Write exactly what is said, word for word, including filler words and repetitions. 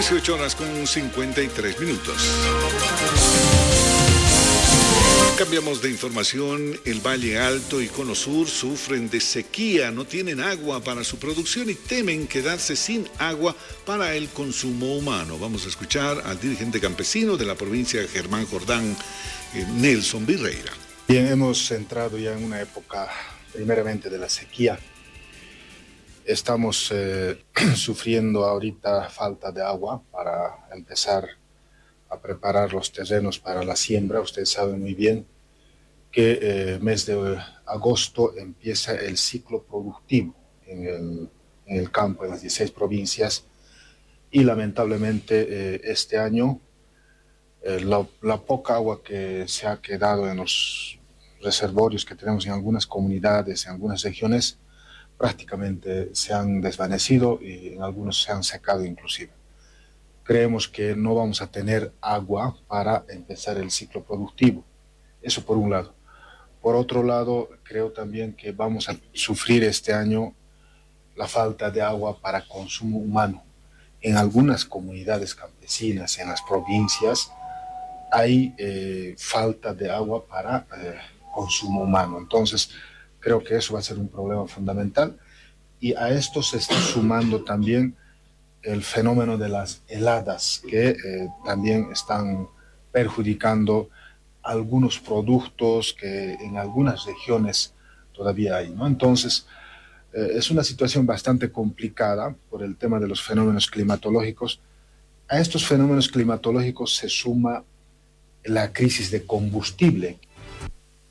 dieciocho horas con cincuenta y tres minutos. Cambiamos de información. El Valle Alto y Cono Sur sufren de sequía, no tienen agua para su producción y temen quedarse sin agua para el consumo humano. Vamos a escuchar al dirigente campesino de la provincia de Germán Jordán, Nelson Virreira. Bien, hemos entrado ya en una época primeramente de la sequía. Estamos eh, sufriendo ahorita falta de agua para empezar a preparar los terrenos para la siembra. Ustedes saben muy bien que el eh, mes de agosto empieza el ciclo productivo en el, en el campo, en las dieciséis provincias, y lamentablemente eh, este año eh, la, la poca agua que se ha quedado en los reservorios que tenemos en algunas comunidades, en algunas regiones, prácticamente se han desvanecido y en algunos se han secado inclusive. Creemos que no vamos a tener agua para empezar el ciclo productivo. Eso por un lado. Por otro lado, creo también que vamos a sufrir este año la falta de agua para consumo humano. En algunas comunidades campesinas, en las provincias, hay eh, falta de agua para eh, consumo humano. Entonces, creo que eso va a ser un problema fundamental. Y a esto se está sumando también el fenómeno de las heladas, que eh, también están perjudicando algunos productos que en algunas regiones todavía hay, ¿no? Entonces, eh, es una situación bastante complicada por el tema de los fenómenos climatológicos. A estos fenómenos climatológicos se suma la crisis de combustible